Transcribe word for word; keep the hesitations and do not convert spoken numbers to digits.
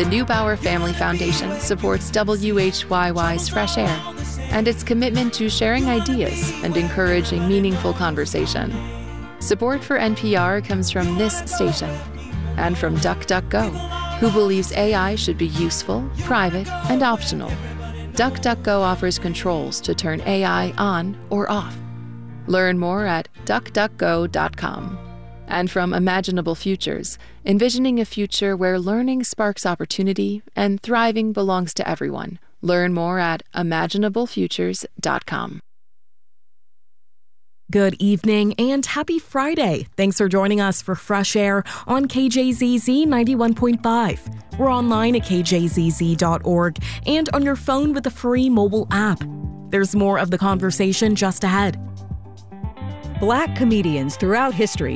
The Neubauer Family Foundation supports W H Y Y's Fresh Air and its commitment to sharing ideas and encouraging meaningful conversation. Support for N P R comes from this station and from DuckDuckGo, who believes A I should be useful, private, and optional. DuckDuckGo offers controls to turn A I on or off. Learn more at duck duck go dot com. And from Imaginable Futures, envisioning a future where learning sparks opportunity and thriving belongs to everyone. Learn more at imaginable futures dot com. Good evening and happy Friday. Thanks for joining us for Fresh Air on K J Z Z ninety-one point five. We're online at k j z z dot org and on your phone with the free mobile app. There's more of the conversation just ahead. Black comedians throughout history